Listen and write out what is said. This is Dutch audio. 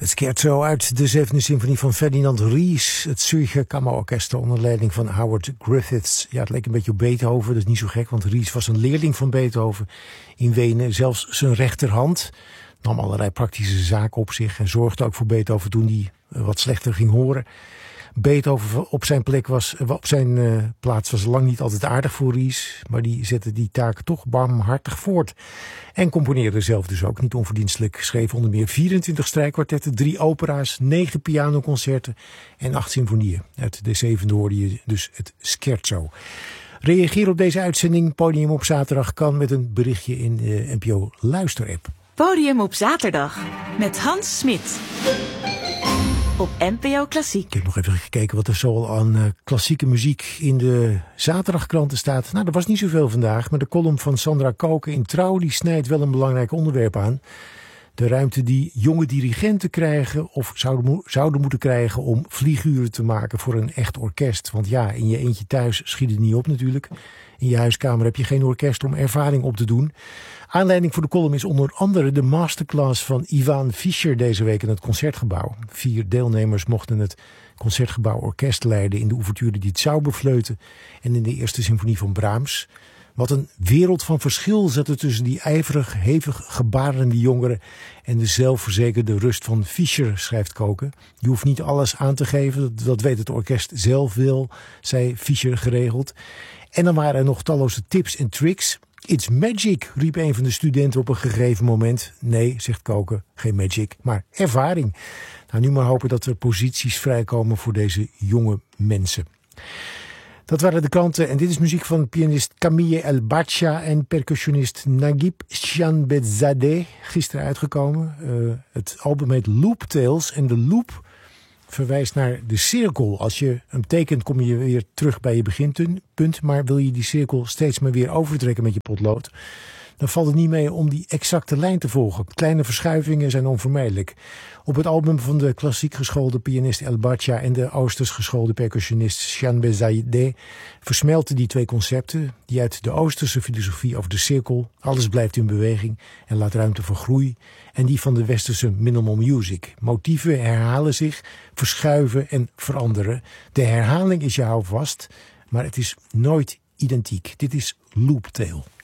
Het scherzo uit de 7e symfonie van Ferdinand Ries. Het Zürcher Kammerorkester onder leiding van Howard Griffiths. Ja, het leek een beetje op Beethoven, dat is niet zo gek, want Ries was een leerling van Beethoven in Wenen. Zelfs zijn rechterhand nam allerlei praktische zaken op zich en zorgde ook voor Beethoven toen hij wat slechter ging horen. Beethoven op zijn plaats was lang niet altijd aardig voor Ries, maar die zette die taken toch barmhartig voort. En componeerde zelf dus ook niet onverdienstelijk. Schreef onder meer 24 strijkkwartetten, 3 opera's, 9 pianoconcerten en 8 symfonieën. Uit de 7e hoorde je dus het scherzo. Reageer op deze uitzending. Podium op zaterdag kan met een berichtje in de NPO Luisterapp. Podium op zaterdag met Hans Smit. Op NPO Klassiek. Ik heb nog even gekeken wat er zo aan klassieke muziek in de zaterdagkranten staat. Nou, er was niet zoveel vandaag, maar de column van Sandra Koken in Trouw die snijdt wel een belangrijk onderwerp aan. De ruimte die jonge dirigenten krijgen of zouden moeten krijgen om vlieguren te maken voor een echt orkest. Want ja, in je eentje thuis schiet het niet op natuurlijk. In je huiskamer heb je geen orkest om ervaring op te doen. Aanleiding voor de column is onder andere de masterclass van Ivan Fischer deze week in het Concertgebouw. 4 deelnemers mochten het Concertgebouw orkest leiden in de ouverture die het Zauberfleuten en in de eerste symfonie van Brahms. Wat een wereld van verschil zat er tussen die ijverig, hevig gebarende jongeren en de zelfverzekerde rust van Fischer, schrijft Koken. Je hoeft niet alles aan te geven, dat weet het orkest zelf wel, zei Fischer geregeld. En dan waren er nog talloze tips en tricks. It's magic, riep een van de studenten op een gegeven moment. Nee, zegt Koken, geen magic, maar ervaring. Nou, nu maar hopen dat er posities vrijkomen voor deze jonge mensen. Dat waren de kranten en dit is muziek van pianist Camille El-Bacha en percussionist Naguib Shanbezadeh, gisteren uitgekomen. Het album heet Loop Tales en de loop verwijst naar de cirkel. Als je hem tekent kom je weer terug bij je beginpunt, maar wil je die cirkel steeds maar weer overtrekken met je potlood, dan valt het niet mee om die exacte lijn te volgen. Kleine verschuivingen zijn onvermijdelijk. Op het album van de klassiek geschoolde pianist El Bacha en de oosters geschoolde percussionist Shanbezadeh versmelten die twee concepten, die uit de oosterse filosofie over de cirkel, alles blijft in beweging en laat ruimte voor groei, en die van de westerse minimal music. Motieven herhalen zich, verschuiven en veranderen. De herhaling is je houvast, maar het is nooit identiek. Dit is Loop Tale.